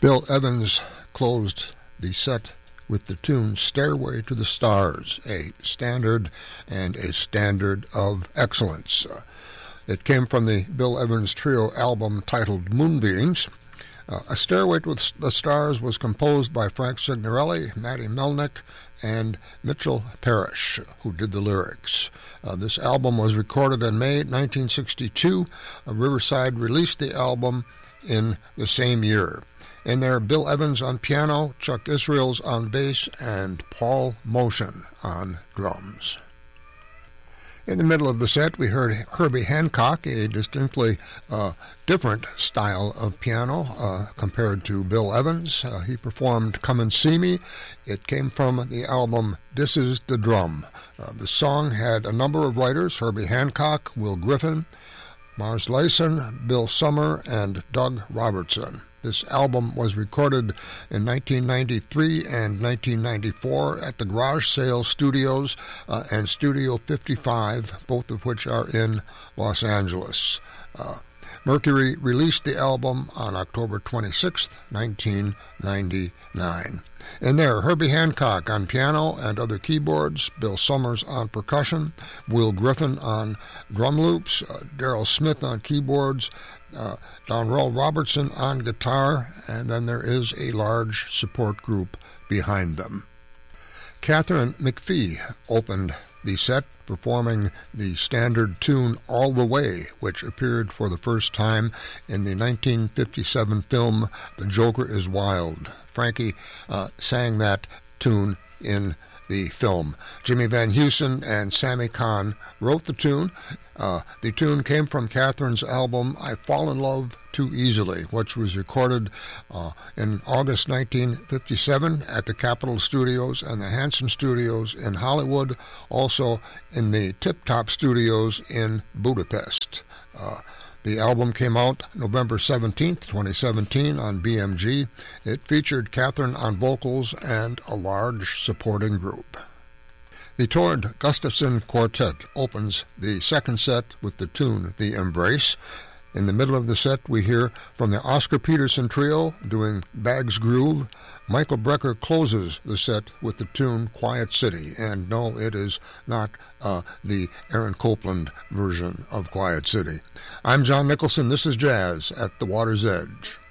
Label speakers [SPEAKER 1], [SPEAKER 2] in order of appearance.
[SPEAKER 1] Bill Evans closed the set with the tune Stairway to the Stars, a standard and a standard of excellence. It came from the Bill Evans Trio album titled Moonbeams. A Stairway to the Stars was composed by Frank Signorelli, Matty Melnick, and Mitchell Parrish, who did the lyrics. This album was recorded in May 1962. Riverside released the album in the same year. In there, Bill Evans on piano, Chuck Israels on bass, and Paul Motion on drums. In the middle of the set, we heard Herbie Hancock, a distinctly different style of piano compared to Bill Evans. He performed Come and See Me. It came from the album This Is the Drum. The song had a number of writers: Herbie Hancock, Will Griffin, Mars Lyson, Bill Summer, and Doug Robertson. This album was recorded in 1993 and 1994 at the Garage Sale Studios and Studio 55, both of which are in Los Angeles. Mercury released the album on October 26, 1999. In there, Herbie Hancock on piano and other keyboards, Bill Summers on percussion, Will Griffin on drum loops, Darrell Smith on keyboards, Donrell Robertson on guitar, and then there is a large support group behind them. Catherine McPhee opened the set, performing the standard tune All the Way, which appeared for the first time in the 1957 film The Joker is Wild. Frankie sang that tune in the film. Jimmy Van Heusen and Sammy Kahn wrote the tune. The tune came from Catherine's album I Fall in Love Too Easily, which was recorded in August 1957 at the Capitol Studios and the Hanson Studios in Hollywood, also in the Tip Top Studios in Budapest. The album came out November 17, 2017 on BMG. It featured Catherine on vocals and a large supporting group. The Tord Gustafson Quartet opens the second set with the tune The Embrace. In the middle of the set, we hear from the Oscar Peterson Trio doing Bag's Groove. Michael Brecker closes the set with the tune Quiet City. And no, it is not the Aaron Copland version of Quiet City. I'm John Nicholson. This is Jazz at the Water's Edge.